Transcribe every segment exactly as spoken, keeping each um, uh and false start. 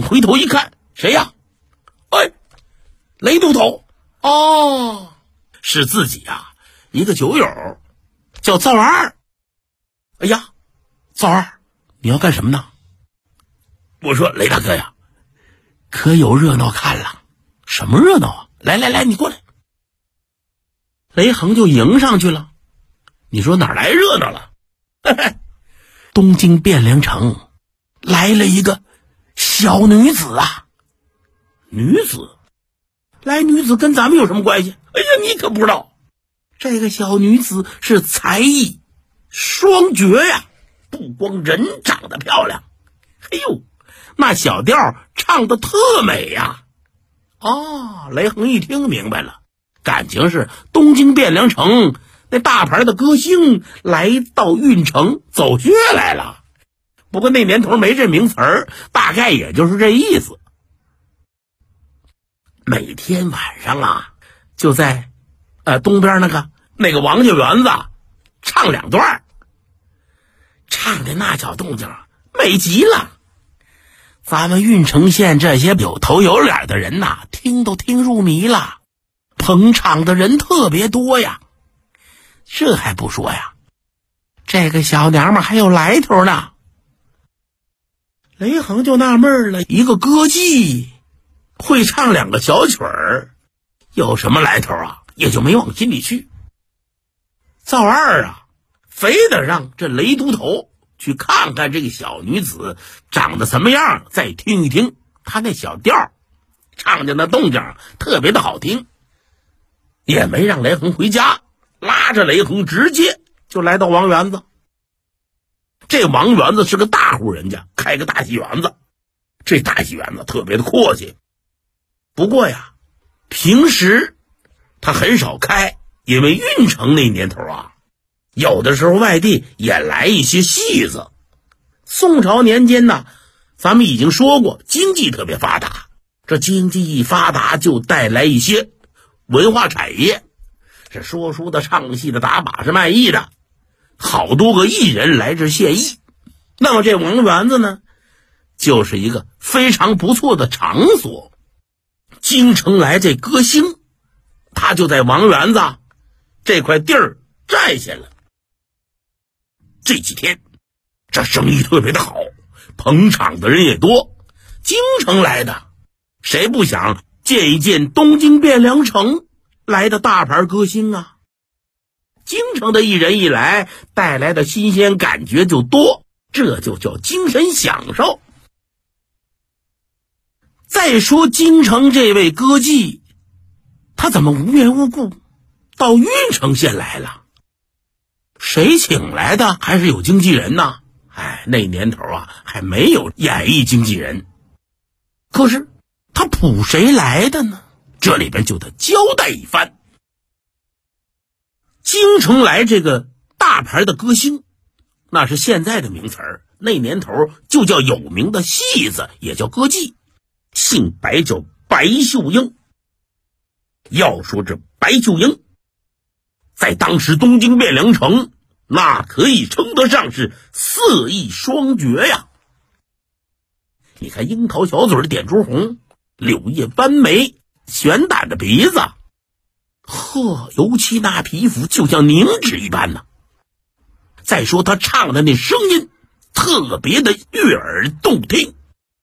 等回头一看，谁呀？哎，雷都头。哦，是自己啊，一个酒友叫赵二。哎呀，赵二，你要干什么呢？我说雷大哥呀，可有热闹看了。什么热闹啊？来来来，你过来。雷横就迎上去了。你说哪来热闹了？嘿嘿，东京汴梁城来了一个小女子啊。女子？来女子跟咱们有什么关系？哎呀，你可不知道，这个小女子是才艺双绝呀，不光人长得漂亮，哎呦，那小调唱得特美呀。哦，雷横一听明白了，感情是东京汴梁城那大牌的歌星来到运城走穴来了。不过那年头没这名词儿，大概也就是这意思。每天晚上啊，就在呃东边那个那个王家园子唱两段，唱的那叫动静美极了。咱们郓城县这些有头有脸的人呐，听都听入迷了，捧场的人特别多呀。这还不说呀，这个小娘们还有来头呢。雷横就纳闷了，一个歌妓会唱两个小曲儿，有什么来头啊？也就没往心里去。赵二啊，非得让这雷都头去看看这个小女子长得什么样，再听一听她那小调，唱的那动静特别的好听。也没让雷横回家，拉着雷横直接就来到王园子。这王园子是个大户人家，开个大戏园子，这大戏园子特别的阔气。不过呀，平时他很少开，因为运城那年头啊，有的时候外地也来一些戏子。宋朝年间呢，咱们已经说过，经济特别发达，这经济一发达就带来一些文化产业，是说书的、唱戏的、打把式、卖艺的，好多个艺人来这献艺。那么这王园子呢，就是一个非常不错的场所。京城来这歌星，他就在王园子这块地儿占下了。这几天这生意特别的好，捧场的人也多，京城来的谁不想见一见东京汴梁城来的大牌歌星啊？京城的艺人一来，带来的新鲜感觉就多，这就叫精神享受。再说京城这位歌妓，他怎么无缘无故到郓城县来了？谁请来的？还是有经纪人呢？哎，那年头啊，还没有演艺经纪人。可是他谱谁来的呢？这里边就得交代一番。京城来这个大牌的歌星，那是现在的名词儿，那年头就叫有名的戏子，也叫歌妓，姓白，叫白秀英。要说这白秀英在当时东京汴梁城，那可以称得上是色艺双绝呀。你看樱桃小嘴点珠红，柳叶弯眉，悬胆的鼻子，呵，尤其那皮肤就像凝脂一般呢。再说他唱的那声音特别的悦耳动听。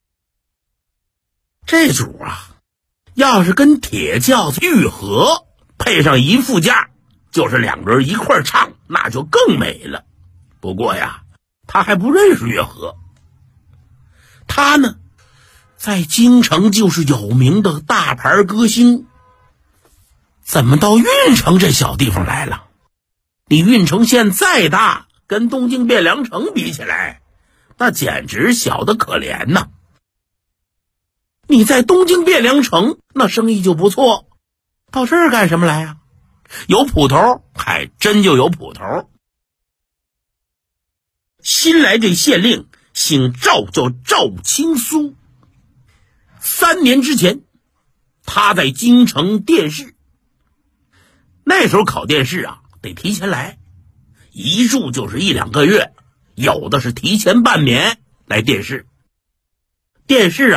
这主啊，要是跟铁轿子玉和配上一副驾，就是两个人一块唱，那就更美了。不过呀，他还不认识月和。他呢，在京城就是有名的大牌歌星，怎么到郓城这小地方来了？你郓城县再大，跟东京汴梁城比起来，那简直小得可怜呐。你在东京汴梁城那生意就不错，到这儿干什么来啊？有捕头，还真就有捕头。新来这县令姓赵，叫赵青苏。三年之前，他在京城殿试。那时候考殿试啊，得提前来，一住就是一两个月，有的是提前半年来殿试。殿试啊